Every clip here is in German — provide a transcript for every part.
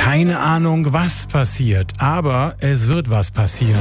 Keine Ahnung, was passiert, aber es wird was passieren.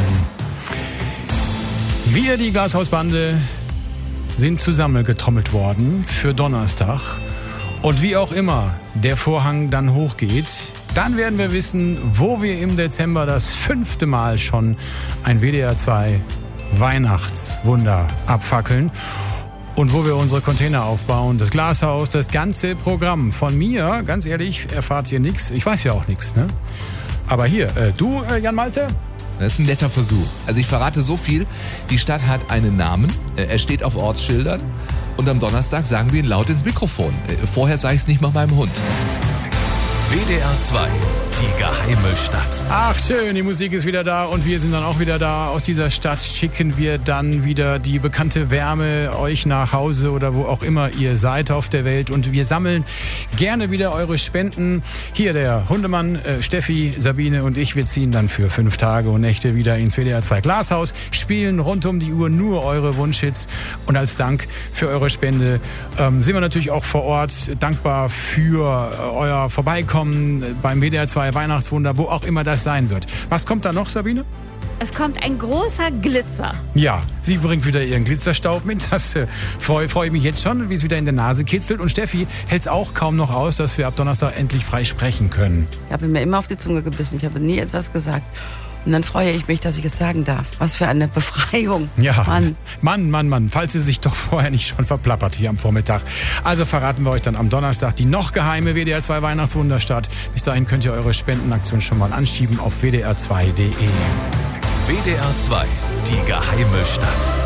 Wir, die Glashausbande, sind zusammengetrommelt worden für Donnerstag. Und wie auch immer der Vorhang dann hochgeht, dann werden wir wissen, wo wir im Dezember das 5. Mal schon ein WDR 2 Weihnachtswunder abfackeln. Und wo wir unsere Container aufbauen, das Glashaus, das ganze Programm. Von mir, ganz ehrlich, erfahrt ihr nichts. Ich weiß ja auch nichts, ne? Aber hier, du, Jan Malte? Das ist ein netter Versuch. Also ich verrate so viel, die Stadt hat einen Namen, er steht auf Ortsschildern und am Donnerstag sagen wir ihn laut ins Mikrofon. Vorher sage ich es nicht mal meinem Hund. WDR 2, die geheime Stadt. Ach schön, die Musik ist wieder da und wir sind dann auch wieder da. Aus dieser Stadt schicken wir dann wieder die bekannte Wärme euch nach Hause oder wo auch immer ihr seid auf der Welt. Und wir sammeln gerne wieder eure Spenden. Hier der Hundemann, Steffi, Sabine und ich, wir ziehen dann für 5 Tage und Nächte wieder ins WDR 2 Glashaus, spielen rund um die Uhr nur eure Wunschhits. Und als Dank für eure Spende sind wir natürlich auch vor Ort dankbar für euer Vorbeikommen beim WDR 2 Weihnachtswunder, wo auch immer das sein wird. Was kommt da noch, Sabine? Es kommt ein großer Glitzer. Ja, sie bringt wieder ihren Glitzerstaub mit. Das freue ich mich jetzt schon, wie es wieder in der Nase kitzelt. Und Steffi hält es auch kaum noch aus, dass wir ab Donnerstag endlich frei sprechen können. Ich habe mir immer auf die Zunge gebissen. Ich habe nie etwas gesagt. Und dann freue ich mich, dass ich es sagen darf. Was für eine Befreiung. Ja, Mann. Falls sie sich doch vorher nicht schon verplappert hier am Vormittag. Also verraten wir euch dann am Donnerstag die noch geheime WDR 2 Weihnachtswunderstadt. Bis dahin könnt ihr eure Spendenaktion schon mal anschieben auf wdr2.de. WDR 2, die geheime Stadt.